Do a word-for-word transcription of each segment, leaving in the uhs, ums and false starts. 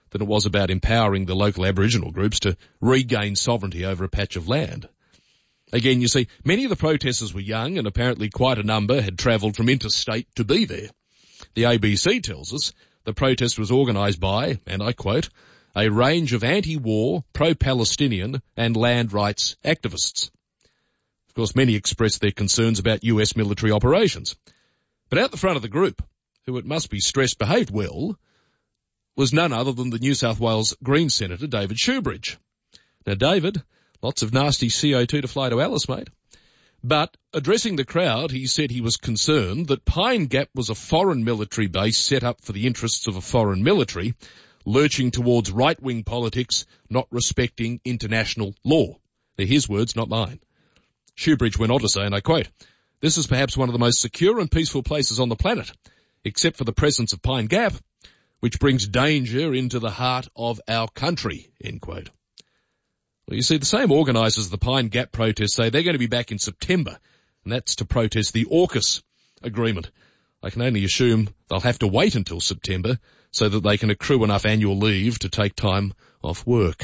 than it was about empowering the local Aboriginal groups to regain sovereignty over a patch of land. Again, you see, many of the protesters were young, and apparently quite a number had travelled from interstate to be there. The A B C tells us the protest was organised by, and I quote, a range of anti-war, pro-Palestinian and land rights activists. Of course, many expressed their concerns about U S military operations. But out the front of the group, who it must be stressed behaved well, was none other than the New South Wales Greens Senator David Shoebridge. Now, David, lots of nasty C O two to fly to Alice, mate. But addressing the crowd, he said he was concerned that Pine Gap was a foreign military base set up for the interests of a foreign military, lurching towards right-wing politics, not respecting international law. They're his words, not mine. Shoebridge went on to say, and I quote, this is perhaps one of the most secure and peaceful places on the planet, except for the presence of Pine Gap, which brings danger into the heart of our country, end quote. Well, you see, the same organisers of the Pine Gap protest say they're going to be back in September, and that's to protest the AUKUS agreement. I can only assume they'll have to wait until September so that they can accrue enough annual leave to take time off work.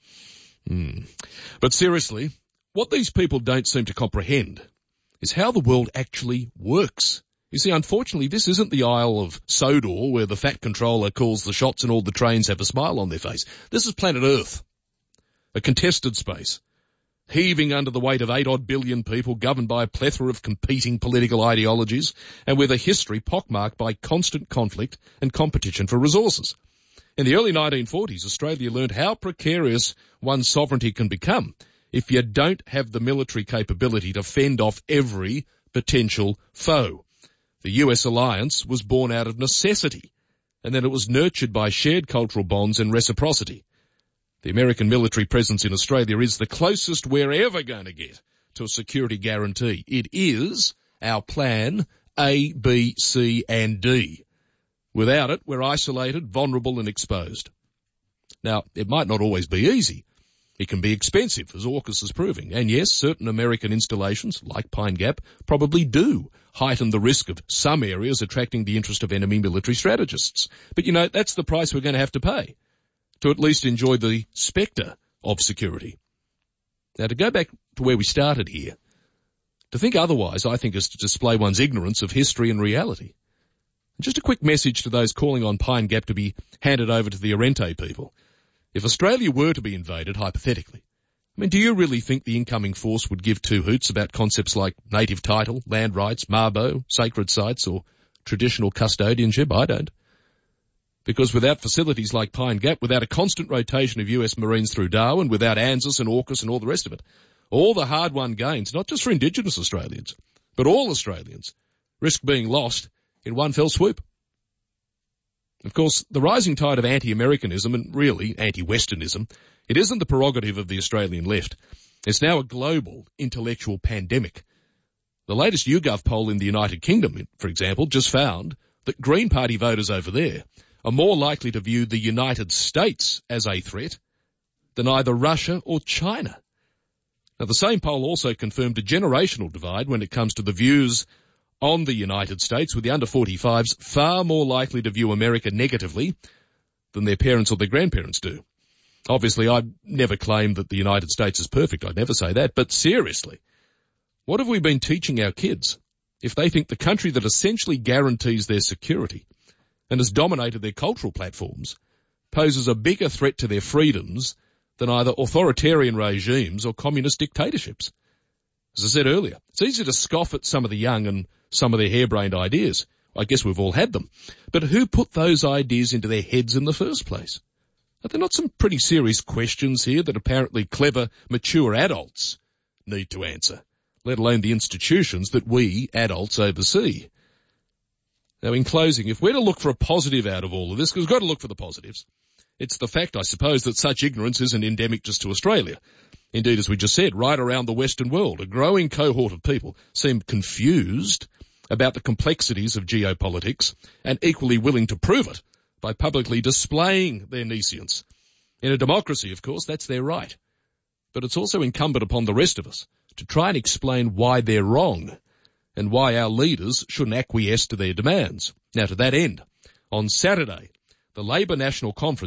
Hmm. But seriously, what these people don't seem to comprehend is how the world actually works. You see, unfortunately, this isn't the Isle of Sodor where the fat controller calls the shots and all the trains have a smile on their face. This is planet Earth, a contested space, heaving under the weight of eight odd billion people, governed by a plethora of competing political ideologies, and with a history pockmarked by constant conflict and competition for resources. In the early nineteen forties, Australia learned how precarious one's sovereignty can become if you don't have the military capability to fend off every potential foe. The U S alliance was born out of necessity, and then it was nurtured by shared cultural bonds and reciprocity. The American military presence in Australia is the closest we're ever going to get to a security guarantee. It is our plan A, B, C and D. Without it, we're isolated, vulnerable and exposed. Now, it might not always be easy. It can be expensive, as AUKUS is proving. And yes, certain American installations, like Pine Gap, probably do heighten the risk of some areas attracting the interest of enemy military strategists. But, you know, that's the price we're going to have to pay to at least enjoy the spectre of security. Now, to go back to where we started here, to think otherwise, I think, is to display one's ignorance of history and reality. And just a quick message to those calling on Pine Gap to be handed over to the Arrente people. If Australia were to be invaded, hypothetically, I mean, do you really think the incoming force would give two hoots about concepts like native title, land rights, Mabo, sacred sites, or traditional custodianship? I don't. Because without facilities like Pine Gap, without a constant rotation of U S Marines through Darwin, without ANZUS and AUKUS and all the rest of it, all the hard-won gains, not just for Indigenous Australians, but all Australians, risk being lost in one fell swoop. Of course, the rising tide of anti-Americanism and really anti-Westernism, it isn't the prerogative of the Australian left. It's now a global intellectual pandemic. The latest YouGov poll in the United Kingdom, for example, just found that Green Party voters over there are more likely to view the United States as a threat than either Russia or China. Now, the same poll also confirmed a generational divide when it comes to the views on the United States, with the under forty-fives far more likely to view America negatively than their parents or their grandparents do. Obviously, I'd never claim that the United States is perfect. I'd never say that. But seriously, what have we been teaching our kids if they think the country that essentially guarantees their security and has dominated their cultural platforms poses a bigger threat to their freedoms than either authoritarian regimes or communist dictatorships? As I said earlier, it's easy to scoff at some of the young and some of their harebrained ideas. I guess we've all had them. But who put those ideas into their heads in the first place? Are there not some pretty serious questions here that apparently clever, mature adults need to answer, let alone the institutions that we adults oversee? Now, in closing, if we're to look for a positive out of all of this, because we've got to look for the positives, it's the fact, I suppose, that such ignorance isn't endemic just to Australia. Indeed, as we just said, right around the Western world, a growing cohort of people seem confused about the complexities of geopolitics and equally willing to prove it by publicly displaying their nescience. In a democracy, of course, that's their right. But it's also incumbent upon the rest of us to try and explain why they're wrong and why our leaders shouldn't acquiesce to their demands. Now, to that end, on Saturday, the Labor National Conference